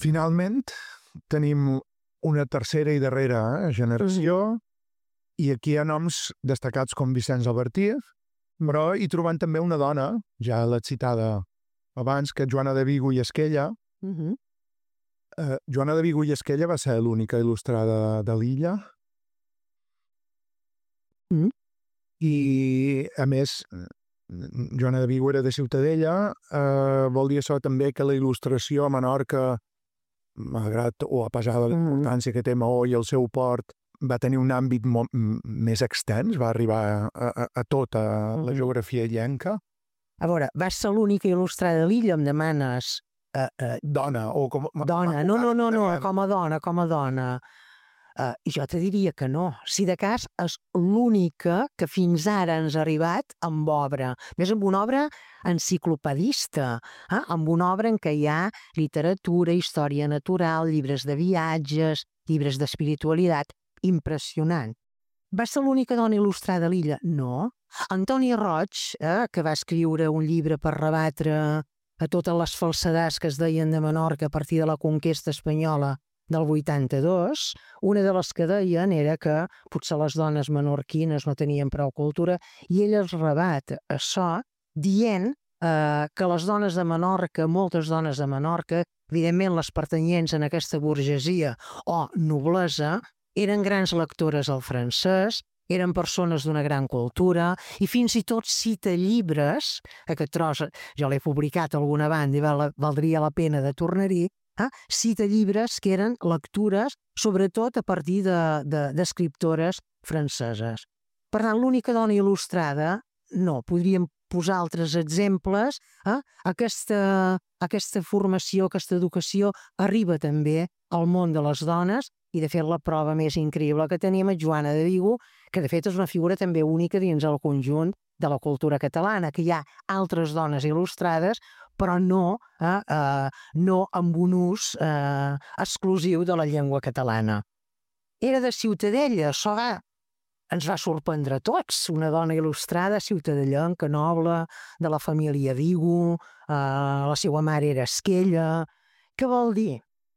Finalment, tenim una tercera i darrera generació i aquí hi ha noms destacats com Vicenç Albertí, però hi trobem també una dona, ja l'he citada abans, que és Joana de Vigo i Esquella. Joana de Vigo i Esquella va ser l'única il·lustrada de l'illa. I, a més, Joana de Vigo era de Ciutadella. Vol dir això també que la il·lustració a Menorca, malgrat o a pesar de la importància que té Maó i el seu port, va tenir un àmbit més extens, va arribar a tota la geografia illenca. A veure, vas ser l'única il·lustrada de l'illa, em demanes... Dona, o com... Dona, no, com a dona. Jo te diria que no. Si de cas, és l'única que fins ara ens ha arribat amb obra. Més amb una obra enciclopedista, amb una obra en què hi ha literatura, història natural, llibres de viatges, llibres d'espiritualitat. Impressionant. Va ser l'única dona il·lustrada a l'illa? No. Antoni Roig, que va escriure un llibre per rebatre a totes les falsedats que es deien de Menorca a partir de la conquesta espanyola del 82, una de les que deien era que potser les dones menorquines no tenien prou cultura i ell es rebat això dient que les dones de Menorca, moltes dones de Menorca, evidentment les pertanyents en aquesta burgesia o noblesa, eren grans lectores al francès, eren persones d'una gran cultura i fins i tot cita llibres, aquest tros jo l'he publicat a alguna banda i valdria la pena de tornar-hi, cita llibres que eren lectures sobretot a partir d'escriptores franceses. Per tant, l'única dona il·lustrada, no, podríem posar altres exemples. Aquesta formació, aquesta educació arriba també al món de les dones i de fet la prova més increïble que tenim és Joana de Vigo, que de fet és una figura també única dins el conjunt de la cultura catalana, que hi ha altres dones il·lustrades, però no amb un ús exclusiu de la llengua catalana. Era de Ciutadella, això ens va sorprendre a tots, una dona il·lustrada, ciutadellenca, noble, de la família Vigo, la seva mare era Esquella. Què vol dir?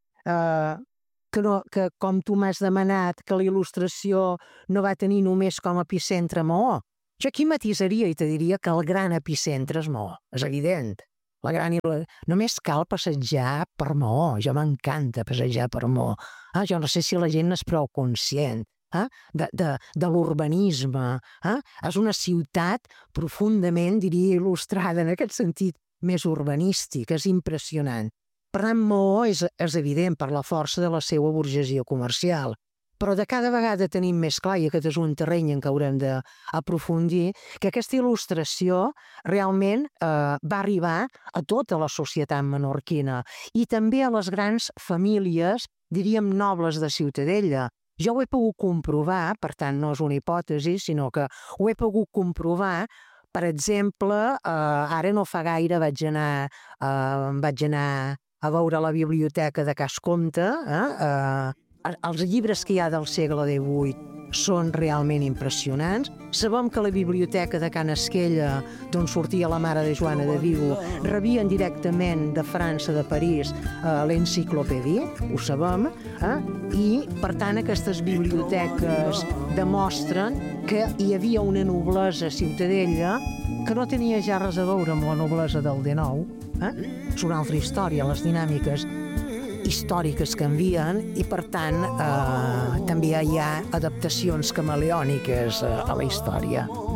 Que com tu m'has demanat que la il·lustració no va tenir només com a epicentre Maó. Jo aquí matisaria i te diria que el gran epicentre és Maó, és evident. Només cal passejar per Maó, jo m'encanta passejar per Maó. Jo no sé si la gent n'és prou conscient de l'urbanisme. És una ciutat profundament, diria, il·lustrada en aquest sentit més urbanístic, és impressionant. Per tant, Maó és evident per la força de la seva burgesia comercial, però de cada vegada tenim més clar, i aquest és un terreny en què haurem d'aprofundir, que aquesta il·lustració realment va arribar a tota la societat menorquina i també a les grans famílies, diríem, nobles de Ciutadella. Jo ho he pogut comprovar, per tant no és una hipòtesi, sinó que ho he pogut comprovar. Per exemple, ara no fa gaire vaig anar a veure la biblioteca de Cas Comte. Els llibres que hi ha del segle XVIII són realment impressionants. Sabem que la biblioteca de Can Esquella, d'on sortia la mare de Joana de Vigo, rebien directament de França, de París, l'enciclopèdia, ho sabem, i per tant aquestes biblioteques demostren que hi havia una noblesa a Ciutadella que no tenia ja res a veure amb la noblesa del XIX. És una altra història, les dinàmiques històriques canvien i per tant també hi ha adaptacions camaleòniques a la història.